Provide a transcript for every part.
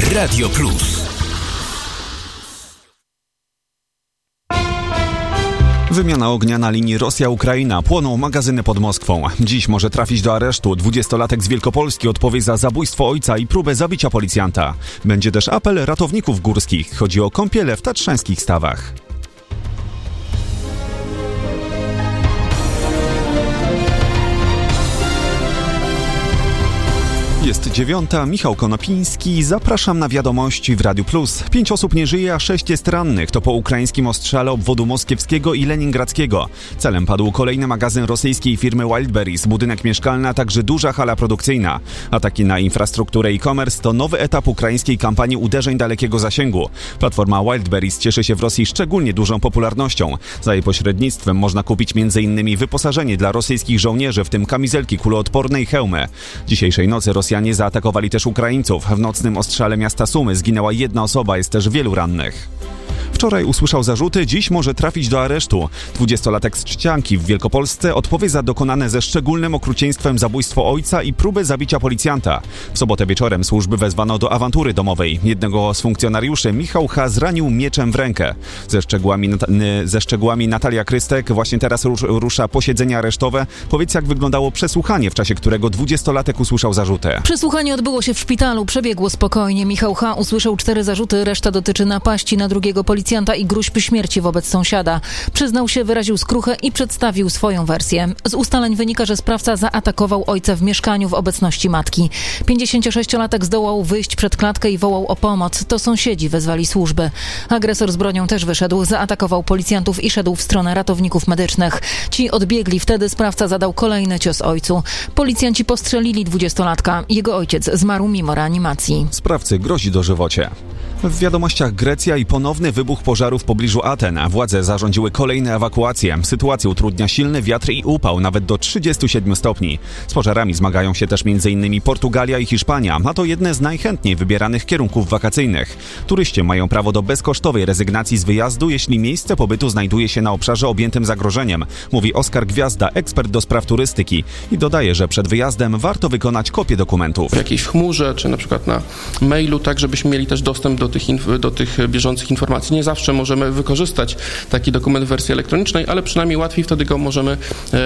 Radio Plus. Wymiana ognia na linii Rosja-Ukraina. Płoną magazyny pod Moskwą. Dziś może trafić do aresztu. 20-latek z Wielkopolski odpowie za zabójstwo ojca i próbę zabicia policjanta. Będzie też apel ratowników górskich. Chodzi o kąpiele w tatrzańskich stawach. Jest 9:00, Michał Konopiński. Zapraszam na wiadomości w Radiu Plus. 5 osób nie żyje, a 6 jest rannych. To po ukraińskim ostrzale obwodu moskiewskiego i leningradzkiego. Celem padł kolejny magazyn rosyjskiej firmy Wildberries, budynek mieszkalny, a także duża hala produkcyjna. Ataki na infrastrukturę e-commerce to nowy etap ukraińskiej kampanii uderzeń dalekiego zasięgu. Platforma Wildberries cieszy się w Rosji szczególnie dużą popularnością. Za jej pośrednictwem można kupić m.in. wyposażenie dla rosyjskich żołnierzy, w tym kamizelki kuloodporne i hełmy. Dzisiejszej nocy Rosjanie zaatakowali też Ukraińców. W nocnym ostrzale miasta Sumy zginęła jedna osoba, jest też wielu rannych. Wczoraj usłyszał zarzuty, dziś może trafić do aresztu. 20-latek z Trzcianki w Wielkopolsce odpowie za dokonane ze szczególnym okrucieństwem zabójstwo ojca i próbę zabicia policjanta. W sobotę wieczorem służby wezwano do awantury domowej. Jednego z funkcjonariuszy, Michał H., zranił mieczem w rękę. Ze szczegółami Natalia Krystek. Właśnie teraz rusza posiedzenie aresztowe. Powiedz, jak wyglądało przesłuchanie, w czasie którego 20-latek usłyszał zarzuty. Przesłuchanie odbyło się w szpitalu. Przebiegło spokojnie. Michał H. usłyszał 4 zarzuty, reszta dotyczy napaści na drugiego policjanta i gruźb śmierci wobec sąsiada. Przyznał się, wyraził skruchę i przedstawił swoją wersję. Z ustaleń wynika, że sprawca zaatakował ojca w mieszkaniu w obecności matki. 56-latek zdołał wyjść przed klatkę i wołał o pomoc. To sąsiedzi wezwali służby. Agresor z bronią też wyszedł, zaatakował policjantów i szedł w stronę ratowników medycznych. Ci odbiegli, wtedy sprawca zadał kolejny cios ojcu. Policjanci postrzelili 20-latka. Jego ojciec zmarł mimo reanimacji. Sprawcy grozi dożywocie. W wiadomościach Grecja i ponowny wybuch pożaru w pobliżu Aten. Władze zarządziły kolejne ewakuacje. Sytuację utrudnia silny wiatr i upał, nawet do 37 stopni. Z pożarami zmagają się też m.in. Portugalia i Hiszpania, a to jedne z najchętniej wybieranych kierunków wakacyjnych. Turyści mają prawo do bezkosztowej rezygnacji z wyjazdu, jeśli miejsce pobytu znajduje się na obszarze objętym zagrożeniem, mówi Oskar Gwiazda, ekspert do spraw turystyki, i dodaje, że przed wyjazdem warto wykonać kopię dokumentów. W jakiejś chmurze, czy na przykład na mailu, tak żebyśmy mieli też dostęp do tych bieżących informacji. Nie zawsze możemy wykorzystać taki dokument w wersji elektronicznej, ale przynajmniej łatwiej wtedy go możemy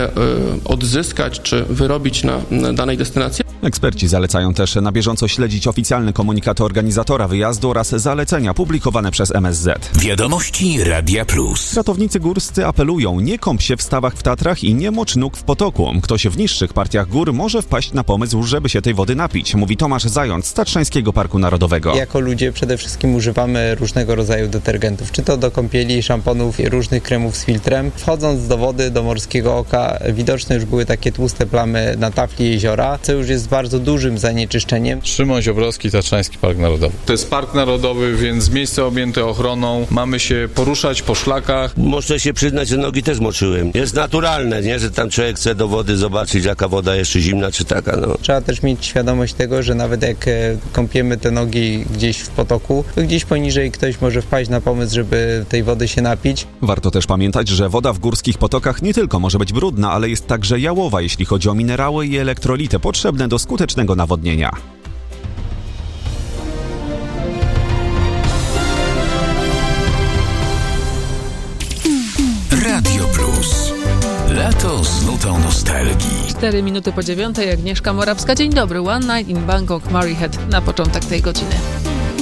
odzyskać czy wyrobić na danej destynacji. Eksperci zalecają też na bieżąco śledzić oficjalny komunikat organizatora wyjazdu oraz zalecenia publikowane przez MSZ. Wiadomości Radia Plus. Ratownicy górscy apelują: nie kąp się w stawach w Tatrach i nie mocz nóg w potoku. Ktoś w niższych partiach gór może wpaść na pomysł, żeby się tej wody napić, mówi Tomasz Zając z Tatrzańskiego Parku Narodowego. Jako ludzie przede wszystkim używamy różnego rodzaju detergentów, czy to do kąpieli, szamponów, różnych kremów z filtrem. Wchodząc do wody, do morskiego oka, widoczne już były takie tłuste plamy na tafli jeziora, co już jest bardzo dużym zanieczyszczeniem. Szymon Ziobrowski, Tatrzański Park Narodowy. To jest park narodowy, więc miejsce objęte ochroną. Mamy się poruszać po szlakach. Muszę się przyznać, że nogi też moczyłem. Jest naturalne, nie? Że tam człowiek chce do wody zobaczyć, jaka woda jeszcze zimna czy taka. No. Trzeba też mieć świadomość tego, że nawet jak kąpiemy te nogi gdzieś w potoku, to gdzieś poniżej ktoś może wpaść na pomysł, żeby tej wody się napić. Warto też pamiętać, że woda w górskich potokach nie tylko może być brudna, ale jest także jałowa, jeśli chodzi o minerały i elektrolity potrzebne do skutecznego nawodnienia. Radio Plus. Lato z nutą nostalgii. 4 minuty po 9:00, Agnieszka Morawska. Dzień dobry. One Night in Bangkok, Murray Head na początek tej godziny.